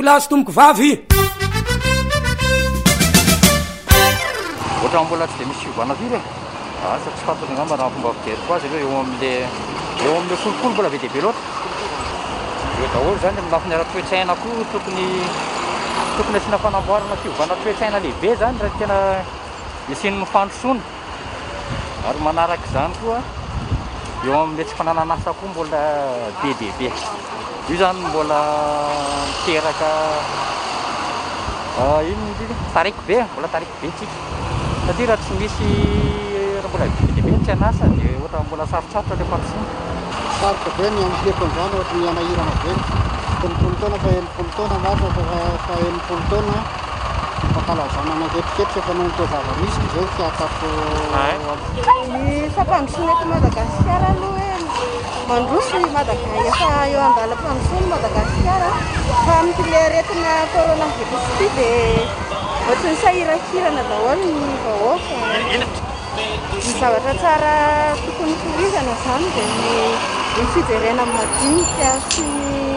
lasy tomboko vavy ohatra mbola tsy de misy fiovana firy asa tsy fantako angamba raha fomba fijeriko azy aloha eo amin'le kolokolo mbola be deaibe loatra eo daholo zany amin'ny lafiny ara-toetsaina koa tokony asiana fanamboarana fiovana toetsaina lehibe zany raha tena isian'ny fandrosoana ary manaraka izany koa eo amin'le tsy fananana asa koa mbola be deaibe io zany mbola miteraka tariko be mbola tariko be tsika satria raha tsy misy raha mbola be deaibe tsy anasa dia ohatra mbola sarotsarotra le fandrosoana sarotra be ny amileko an'izany ohatra ny anahirana be telopolo taona fa enipolo taona matra fa enipolo taona fankalazanana ketriketrika fa noho nytao zava-misy izao fiatsako ny fampandrosoana eto Madagasikara aloha hoe mandroso efa eo andalam-pandrosoana Madagasikara fa amin'ile aretina coronavirus ity dia ohatry ny sahirakirana daholo ny vahoaka ny zavatra tsara tokony torizana zany dia ny fijerena madinika sy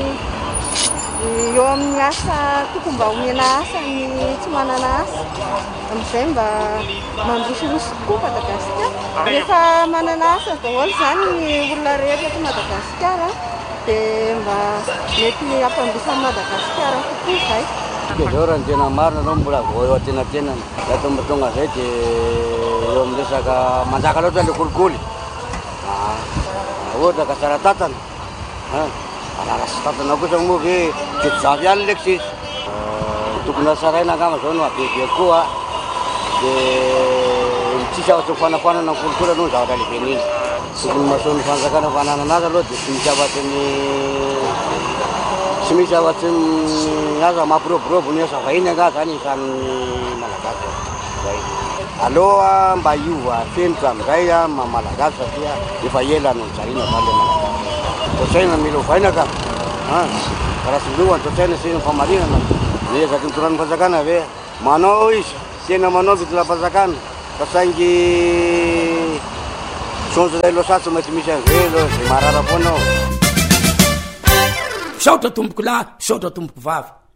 eo amin'ny asa tokony mba omena asa ny tsy manana asa amin'izay mba mandrosoroso koa Madagasikara rehefa manana asa daholo zany ny olona rehetra eto Madagasikara dia mba mety ampandrosan'ny Madagasikara kokoa izay dia zao raha ny tena marina anao mbola vao eo atenatenany atomba tonga zay dia eo amin'ny resaka manjaka loatra le kolikoly ohatra ka tsara tatana anara sy tatana kosa moa ve tetizavy ihany leky sisy tokony asaraina angamba zao no abebe koa dia tsisy afatry mifanafanana ny kolikoly aloha ny zavatra lehibe n'iny tokony masoan'ny fanjakana fananana azy aloha dia tsy misy afatry aza mampiroborobo ny asa vahiny anga zany isan'ny malagasy zay aloha mba iova fenitra amin'izay malagasy satria efa ela no nijariana zany le malagasy totsaina mila ovaina ka raha sy miloha ny totsaina sy ny famarinana niezaky nitoran'ny fanjakana ve manao izy tena manao fitolam-panjakana fa saingy sonjo zay loasatsy mety misy an'izay lo zay marara foanao saotra tomboko lahy saotra tomboko vavy